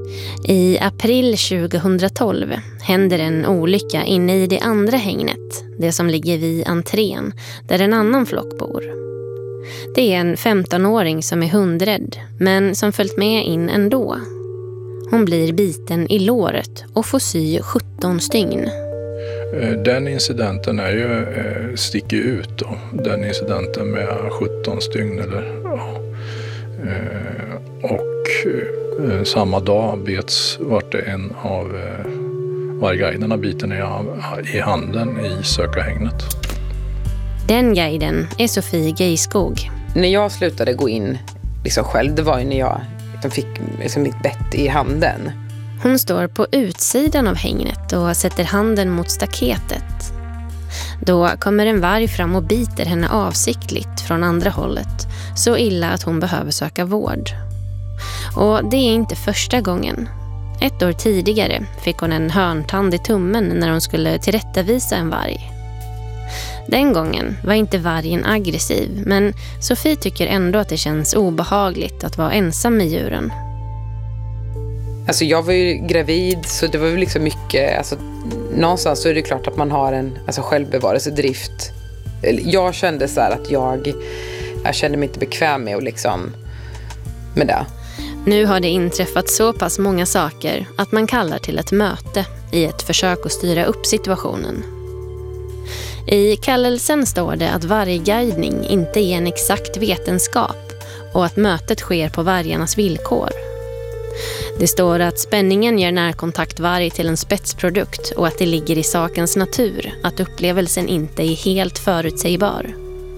I april 2012 händer en olycka inne i det andra hägnet, det som ligger vid entrén, där en annan flock bor. Det är en 15-åring som är hundrädd, men som följt med in ändå. Hon blir biten i låret och får sy 17 stygn. Den incidenten är ju, sticker ut då. Den incidenten med 17 stygn och samma dag vart det en av vargguiderna biten i handen i Sökahägnet. Den guiden är Sofie Geiskog. När jag slutade gå in liksom själv, det var ju när jag fick liksom mitt bett i handen. Hon står på utsidan av hägnet och sätter handen mot staketet. Då kommer en varg fram och biter henne avsiktligt från andra hållet, så illa att hon behöver söka vård. Och det är inte första gången. 1 år tidigare fick hon en hörntand i tummen när hon skulle tillrättavisa en varg. Den gången var inte vargen aggressiv, men Sofie tycker ändå att det känns obehagligt att vara ensam med djuren. Alltså jag var ju gravid, så det var väl liksom mycket, alltså någonstans så är det klart att man har en självbevarelsedrift. Jag kände så här att jag kände mig inte bekväm med och liksom med det. Nu har det inträffat så pass många saker att man kallar till ett möte i ett försök att styra upp situationen. I kallelsen står det att vargguidning inte är en exakt vetenskap och att mötet sker på vargarnas villkor. Det står att spänningen gör närkontaktvarg till en spetsprodukt och att det ligger i sakens natur att upplevelsen inte är helt förutsägbar.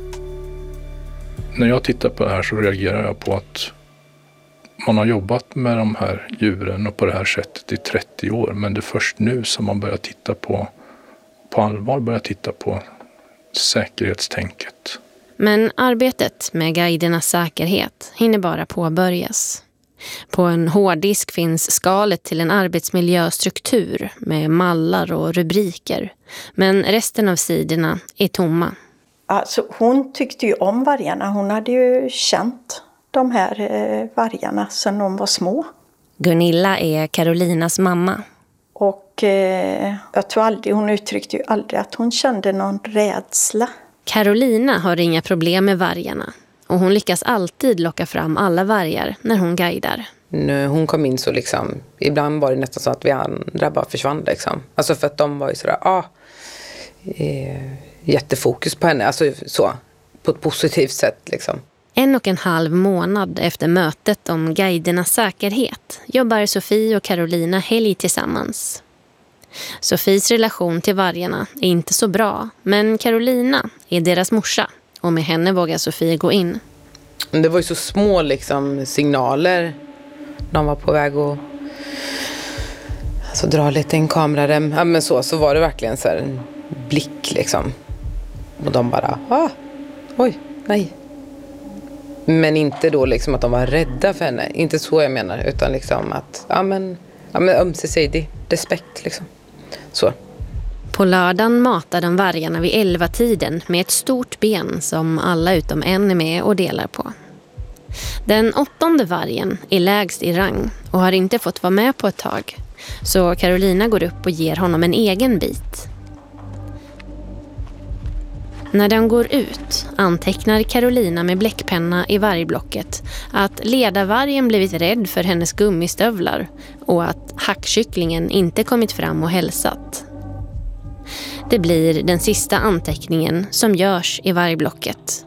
När jag tittar på det här så reagerar jag på att man har jobbat med de här djuren och på det här sättet i 30 år, men det är först nu som man börjar titta på allvar börjar titta på säkerhetstänket. Men arbetet med guidernas säkerhet hinner bara påbörjas. På en hårddisk finns skalet till en arbetsmiljöstruktur med mallar och rubriker. Men resten av sidorna är tomma. Alltså, hon tyckte ju om vargarna. Hon hade ju känt de här vargarna sedan de var små. Gunilla är Carolinas mamma. Och jag tror aldrig, hon uttryckte ju aldrig att hon kände någon rädsla. Carolina har inga problem med vargarna. Och hon lyckas alltid locka fram alla vargar när hon guidar. När hon kom in så liksom, ibland var det nästan så att vi andra bara försvann liksom. Alltså för att de var ju sådär, jättefokus på henne. Alltså så, på ett positivt sätt liksom. 1,5 månad efter mötet om guidernas säkerhet jobbar Sofie och Carolina helg tillsammans. Sofies relation till vargarna är inte så bra, men Carolina är deras morsa och med henne vågar Sofie gå in. Det var ju så små liksom signaler. De var på väg att dra lite en kamerarem. Ja, men så var det verkligen så här en blick liksom. Och de bara, oj, nej. Men inte då liksom att de var rädda för henne. Inte så jag menar, utan liksom att ömsesidig respekt liksom. Så. På lördagen matar de vargarna vid 11-tiden med ett stort ben som alla utom en är med och delar på. Den 8:e vargen är lägst i rang och har inte fått vara med på ett tag. Så Carolina går upp och ger honom en egen bit. När de går ut antecknar Carolina med bläckpenna i vargblocket att ledarvargen blivit rädd för hennes gummistövlar och att hackkycklingen inte kommit fram och hälsat. Det blir den sista anteckningen som görs i vargblocket.